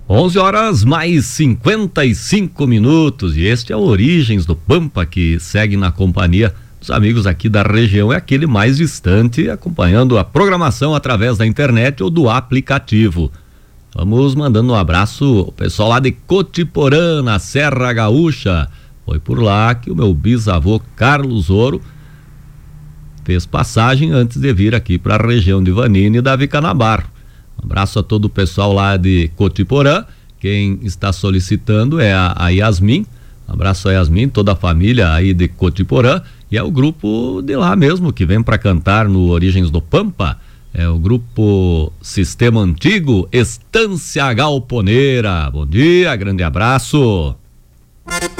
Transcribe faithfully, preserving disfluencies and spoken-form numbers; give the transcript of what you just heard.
onze horas mais cinquenta e cinco minutos, e este é o Origens do Pampa, que segue na companhia dos amigos aqui da região, é aquele mais distante, acompanhando a programação através da internet ou do aplicativo. Vamos mandando um abraço ao pessoal lá de Cotiporã, na Serra Gaúcha. Foi por lá que o meu bisavô Carlos Ouro fez passagem antes de vir aqui para a região de Vanini e Davi Canabarro. Um abraço a todo o pessoal lá de Cotiporã. Quem está solicitando é a, a Yasmin. Um abraço a Yasmin, toda a família aí de Cotiporã. E é o grupo de lá mesmo que vem para cantar no Origens do Pampa. É o grupo Sistema Antigo, Estância Galponeira. Bom dia, grande abraço.